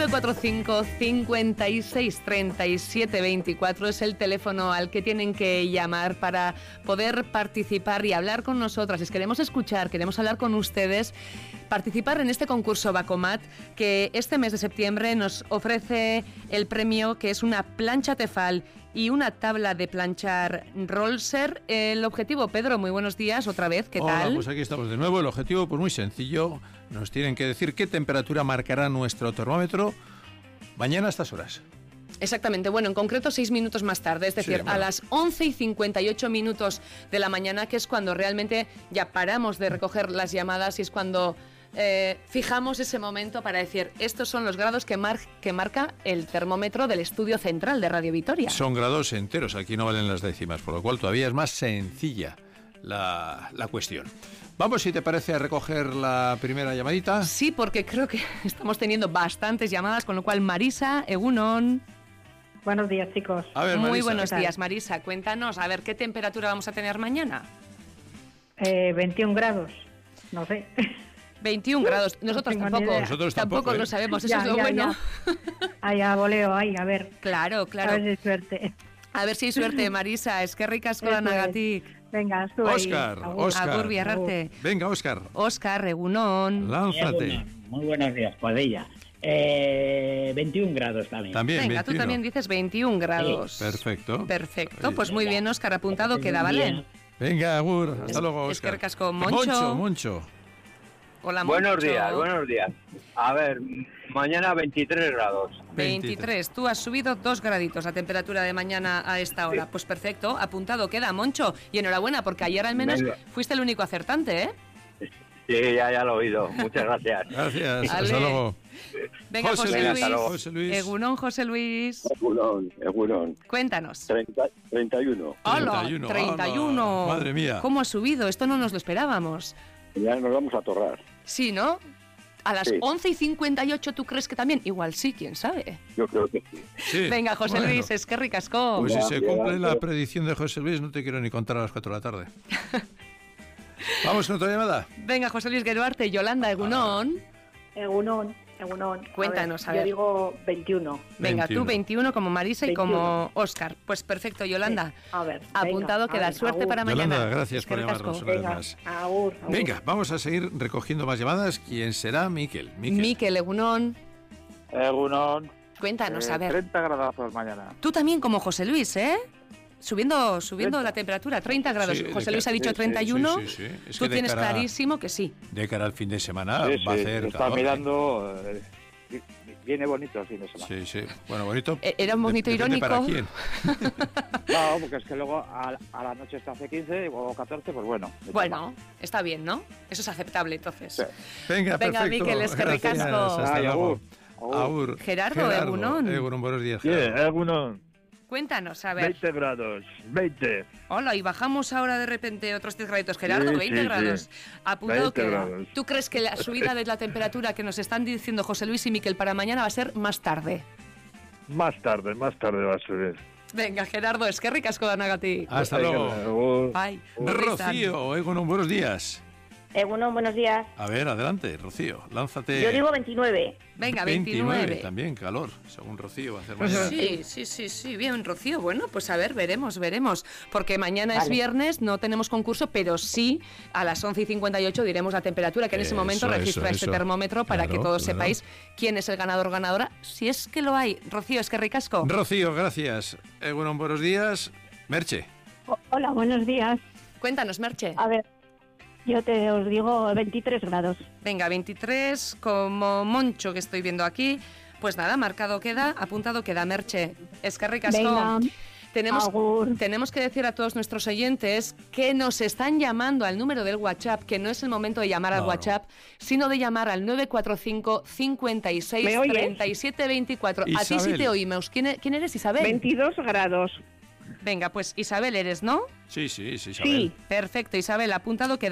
945 56 37 24 es el teléfono al que tienen que llamar para poder participar y hablar con nosotras. Les queremos escuchar, queremos hablar con ustedes, participar en este concurso Bacomat que este mes de septiembre nos ofrece el premio, que es una plancha Tefal y una tabla de planchar Rolser. El objetivo, Pedro, muy buenos días otra vez, ¿qué tal? Hola, pues aquí estamos de nuevo. El objetivo, pues muy sencillo, nos tienen que decir qué temperatura marcará nuestro termómetro mañana a estas horas. Exactamente, bueno, en concreto 6 minutos más tarde, es decir, a las 11:58 de la mañana, que es cuando realmente ya paramos de recoger las llamadas y es cuando fijamos ese momento para decir, estos son los grados que marca el termómetro del estudio central de Radio Vitoria. Son grados enteros, aquí no valen las décimas, por lo cual todavía es más sencilla la cuestión. Vamos, si te parece, a recoger la primera llamadita. Sí, porque creo que estamos teniendo bastantes llamadas, con lo cual Marisa, Egunon. Buenos días, chicos. A ver, Marisa. Muy buenos días, Marisa. Cuéntanos, a ver, ¿qué temperatura vamos a tener mañana? 21 grados, no sé. 21 grados. Nosotros tampoco lo sabemos, eso es lo bueno. Ya voleo, a ver. Claro. A ver si hay suerte. A ver si hay suerte, Marisa. Es que ricas con la nagatik. Venga, sube ahí. Óscar. Agur biarrarte. Venga, Óscar. Óscar, Egunon. Lánzate. Muy buenos días, pues ella. 21 grados también. Venga, 21. tú también dices 21 grados. Sí. Perfecto. Perfecto, pues muy bien, Óscar, apuntado queda, ¿vale? Venga, Agur. Hasta luego, Óscar. Es que ricas con Moncho. Moncho. Hola, Moncho. Buenos días. A ver, mañana 23 grados. 23. Tú has subido 2 graditos la temperatura de mañana a esta hora. Sí. Pues perfecto, apuntado queda, Moncho. Y enhorabuena, porque ayer al menos fuiste el único acertante, ¿eh? Sí, ya lo he oído. Muchas gracias. Gracias. Hasta luego. Venga, José Luis. Egunon, José Luis. Egunon. Cuéntanos. 31. ¡Hola! 31. Madre mía. ¿Cómo ha subido? Esto no nos lo esperábamos. Ya nos vamos a torrar. Sí, ¿no? A las 11:58, ¿tú crees que también? Igual sí, quién sabe. Yo creo que sí. Venga, José Luis, es que ricasco. Pues si se cumple la predicción de José Luis, no te quiero ni contar a las 4 de la tarde. Vamos con otra llamada. Venga, José Luis Geruarte, Yolanda, Egunon. Egunon. Cuéntanos, a ver. Yo digo 21. Venga, 21. Tú 21 como Marisa 21. Y como Óscar. Pues perfecto, Yolanda. Sí. A ver, apuntado, queda suerte agur. para mañana. Yolanda, gracias por llamarnos una vez más. Agur. Venga, vamos a seguir recogiendo más llamadas. ¿Quién será? Miquel, Egunon. Egunon. Cuéntanos, a ver. 30 gradazos mañana. Tú también como José Luis, ¿eh? Subiendo la temperatura, 30 grados. Sí, José Luis ha dicho 31. Sí. Es tú que tienes clarísimo que sí. De cara al fin de semana va a hacer está calor. mirando. Viene bonito el fin de semana. Sí. Bueno, bonito. Era un bonito irónico. ¿Para quién? No, porque es que luego a la noche está hace 15 o 14, pues bueno. Bueno, está bien, ¿no? Eso es aceptable, entonces. Sí. Venga, perfecto. Miquel, es que ricasco. Hasta luego. Agur. Gerardo, Egunon. Egunon, buenos días. Egunon. Cuéntanos, a ver. 20 grados, 20. Hola, y bajamos ahora de repente otros 10 graditos. Gerardo, Sí, 20 grados. Sí. Apuntado 20 queda. grados. ¿Tú crees que la subida de la temperatura que nos están diciendo José Luis y Miquel para mañana va a ser más tarde? Más tarde va a subir. Venga, Gerardo, es que ricasco da nagati. Hasta luego. Bye. Rocío, Egunon, buenos días. Egunon, buenos días. A ver, adelante, Rocío, lánzate. Yo digo 29. Venga, 29. También, calor, según Rocío va a hacer mañana. Sí, bien, Rocío. Bueno, pues a ver, veremos. Porque mañana es viernes, no tenemos concurso, pero sí, a las 11:58 diremos la temperatura, que en ese momento registra este termómetro para que todos sepáis quién es el ganador o ganadora, si es que lo hay. Rocío, es que ricasco. Rocío, gracias. Bueno, buenos días. Merche. Hola, buenos días. Cuéntanos, Merche. A ver, yo os digo 23 grados. Venga, 23, como Moncho que estoy viendo aquí. Pues nada, marcado queda, apuntado queda, Merche. Es que ricasco. Venga. Tenemos que decir a todos nuestros oyentes que nos están llamando al número del WhatsApp, que no es el momento de llamar al WhatsApp, sino de llamar al 945 56 37 24. Isabel. A ti sí te oímos. ¿Quién eres, Isabel? 22 grados. Venga, pues Isabel eres, ¿no? Sí, Isabel. Sí. Perfecto, Isabel, apuntado queda.